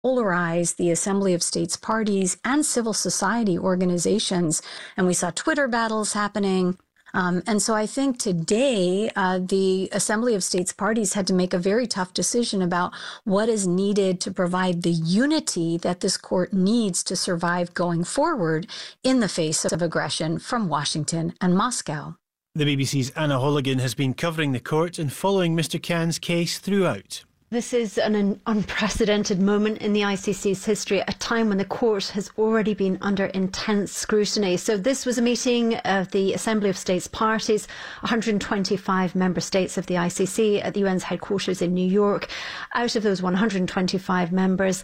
polarize the Assembly of States parties and civil society organizations. And we saw Twitter battles happening. And so I think today, the Assembly of States parties had to make a very tough decision about what is needed to provide the unity that this court needs to survive going forward in the face of aggression from Washington and Moscow. The BBC's Anna Holligan has been covering the court and following Mr. Khan's case throughout. This is an unprecedented moment in the ICC's history, a time when the court has already been under intense scrutiny. So this was a meeting of the Assembly of States parties, 125 member states of the ICC at the UN's headquarters in New York. Out of those 125 members,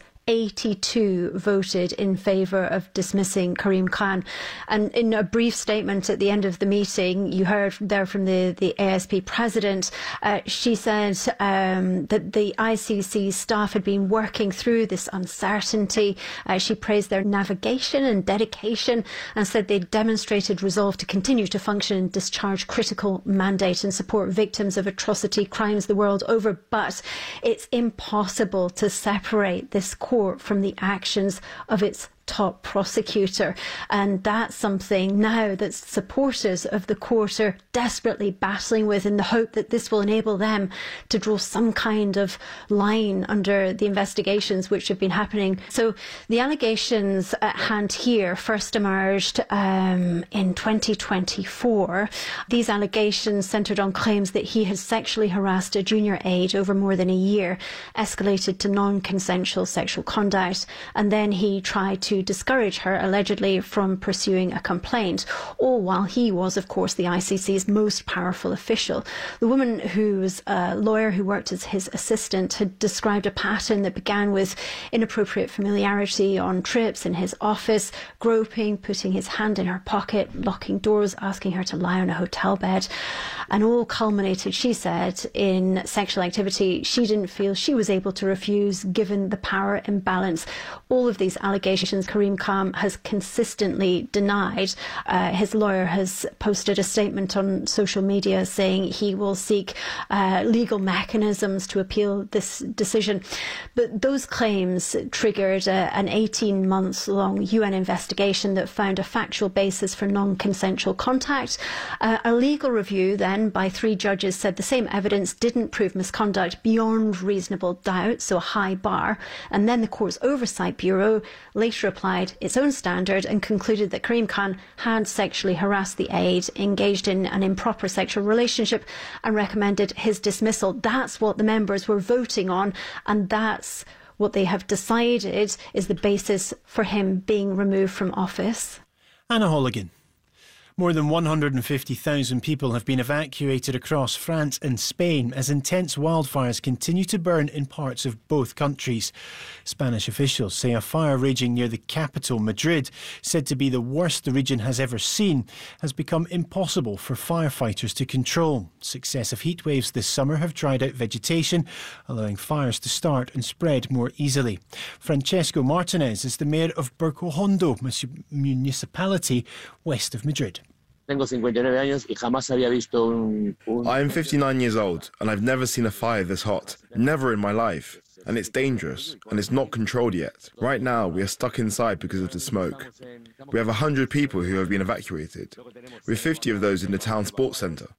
82 voted in favour of dismissing Karim Khan. And in a brief statement at the end of the meeting, you heard there from the ASP president, she said that the ICC staff had been working through this uncertainty. She praised their navigation and dedication and said they demonstrated resolve to continue to function and discharge critical mandate and support victims of atrocity crimes the world over. But it's impossible to separate this court from the actions of its top prosecutor, and that's something now that supporters of the court are desperately battling with, in the hope that this will enable them to draw some kind of line under the investigations which have been happening. So the allegations at hand here first emerged in 2024. These allegations centred on claims that he had sexually harassed a junior aide over more than a year, escalated to non-consensual sexual conduct, and then he tried to discourage her, allegedly, from pursuing a complaint, all while he was, of course, the ICC's most powerful official. The woman who was a lawyer who worked as his assistant had described a pattern that began with inappropriate familiarity on trips in his office, groping, putting his hand in her pocket, locking doors, asking her to lie on a hotel bed, and all culminated, she said, in sexual activity she didn't feel she was able to refuse given the power imbalance. All of these allegations Karim Khan has consistently denied. His lawyer has posted a statement on social media saying he will seek legal mechanisms to appeal this decision. But those claims triggered an 18-month-long UN investigation that found a factual basis for non-consensual contact. A legal review then by 3 judges said the same evidence didn't prove misconduct beyond reasonable doubt, so a high bar. And then the Court's Oversight Bureau later applied its own standard and concluded that Karim Khan had sexually harassed the aide, engaged in an improper sexual relationship, and recommended his dismissal. That's what the members were voting on, and that's what they have decided is the basis for him being removed from office. Anna Holligan. More than 150,000 people have been evacuated across France and Spain as intense wildfires continue to burn in parts of both countries. Spanish officials say a fire raging near the capital, Madrid, said to be the worst the region has ever seen, has become impossible for firefighters to control. Successive heat waves this summer have dried out vegetation, allowing fires to start and spread more easily. Francesco Martinez is the mayor of Bergojondo municipality west of Madrid. I am 59 years old and I've never seen a fire this hot, never in my life. And it's dangerous and it's not controlled yet. Right now we are stuck inside because of the smoke. We have 100 people who have been evacuated, with 50 of those in the town sports centre.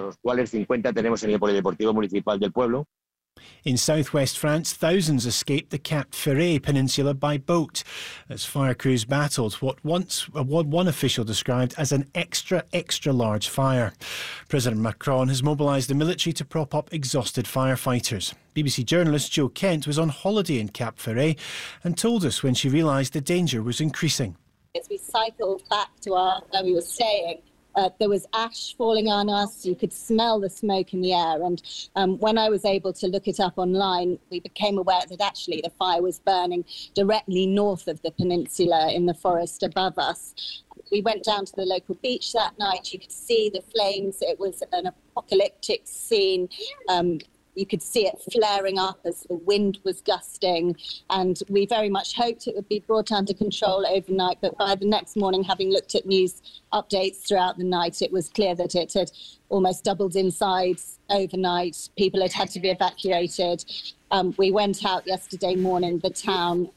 In southwest France, thousands escaped the Cap Ferret Peninsula by boat as fire crews battled what one official described as an extra large fire. President Macron has mobilised the military to prop up exhausted firefighters. BBC journalist Jo Kent was on holiday in Cap Ferret and told us when she realised the danger was increasing. As we cycled back to where we were staying, there was ash falling on us. You could smell the smoke in the air. And when I was able to look it up online, we became aware that actually the fire was burning directly north of the peninsula in the forest above us. We went down to the local beach that night. You could see the flames. It was an apocalyptic scene. You could see it flaring up as the wind was gusting, and we very much hoped it would be brought under control overnight. But by the next morning, having looked at news updates throughout the night, it was clear that it had almost doubled in size overnight. People had to be evacuated. We went out yesterday morning. The town